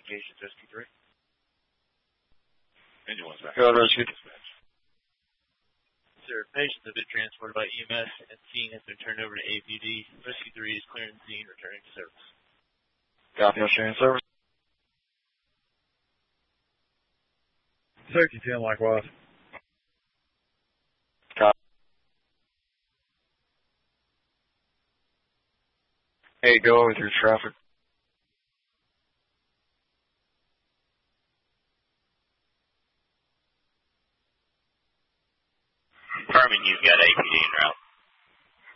communications, Rescue 3. Anyone's back. Go Rescue. Sir, patients have been transported by EMS and scene has been turned over to APD. Rescue 3 is clearing the scene, returning to service. Copy, sharing service. Safety 10 likewise. Copy. Hey, go over through traffic. Confirming you've got APD